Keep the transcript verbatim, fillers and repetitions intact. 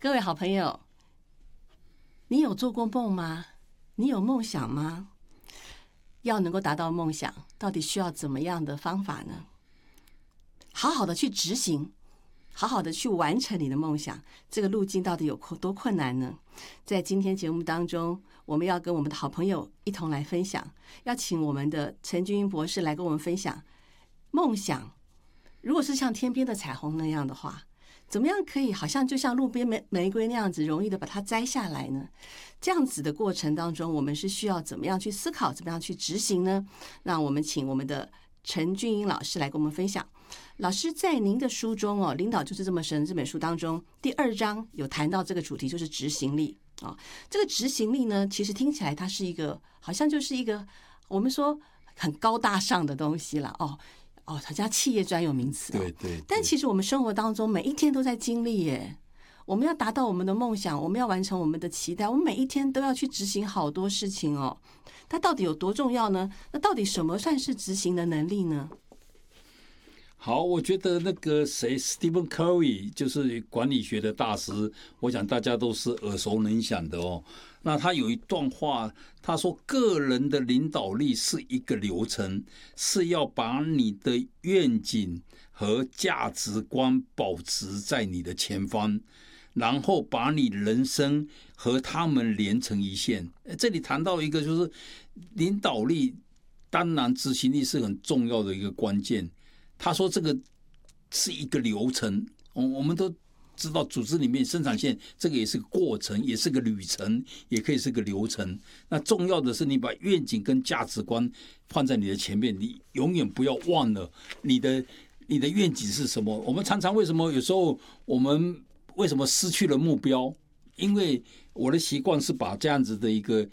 各位好朋友，你有做过梦吗？你有梦想吗？要能够达到梦想，到底需要怎么样的方法呢？好好的去执行，好好的去完成你的梦想，这个路径到底有多困难呢？在今天节目当中，我们要跟我们的好朋友一同来分享，要请我们的陈君英博士来跟我们分享梦想，如果是像天边的彩虹那样的话，怎么样可以好像就像路边玫玫瑰那样子容易的把它摘下来呢？这样子的过程当中，我们是需要怎么样去思考，怎么样去执行呢？那我们请我们的陈俊英老师来跟我们分享。老师在您的书中哦，《领导就是这么神》这本书当中，第二章有谈到这个主题，就是执行力啊、哦。这个执行力呢，其实听起来它是一个好像就是一个我们说很高大上的东西了哦。哦，好像企业专有名词、哦、 对 对, 对。 但其实我们生活当中每一天都在经历耶。我们要达到我们的梦想，我们要完成我们的期待，我们每一天都要去执行好多事情哦。它到底有多重要呢？那到底什么算是执行的能力呢？ 好，我觉得那个谁 ，Stephen Covey 就是管理学的大师，我想大家都是耳熟能详的哦。那他有一段话，他说：“个人的领导力是一个流程，是要把你的愿景和价值观保持在你的前方，然后把你人生和他们连成一线。”这里谈到一个就是领导力，当然执行力是很重要的一个关键。他说这个是一个流程，我们都知道组织里面生产线这个也是个过程，也是个旅程，也可以是个流程。那重要的是你把愿景跟价值观放在你的前面，你永远不要忘了你的你的愿景是什么。我们常常为什么有时候我们为什么失去了目标？因为我的习惯是把这样子的一个